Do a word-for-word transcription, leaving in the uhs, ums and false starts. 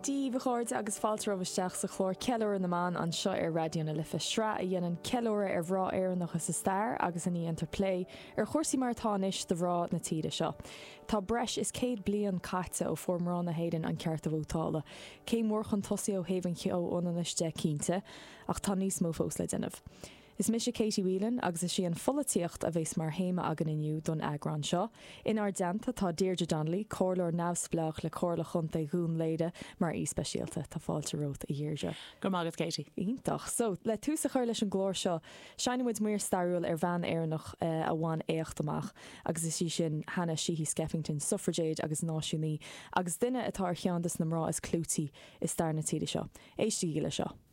Díomh chóirde agus fáiltear bhisteach sa chlór ceiliúir na man an seo ar radioúna lifa sra a dhéanaan ceiliúir ar bhrá éireannach is stair agus in Interplay ar chóirsaí martáis de bhrá na tíide seo. Tá breis is céad bliain caite ó formrán na héidir an ceart a bhótála. Cé mórchan tosaí ó héhann che ó ónaniste cínte ach tá níos mó fós le denmh. Is mis sé Katie Whelan agus is sí an folatíocht a bhés mar héime agan inniu don agrán seo. In ardenta tá Deirdre Donnelly, cóirleoir neamhsplach le cóirla chunta gún léide mar í speisialta tá fáilte rót a dhéirde. Go mágad Katie. Ítach. So, le túsa chuir leis an glóir seo, Shinewood muir starúil ar bhean éireannach uh, a bhain éocht amach, agus is sí sin Hannah Sheehy Skeffington suffragette agus náisiúnaí, agus duine atá cheandas na mrá is clútaí is star na tíide seo. Éistí le seo.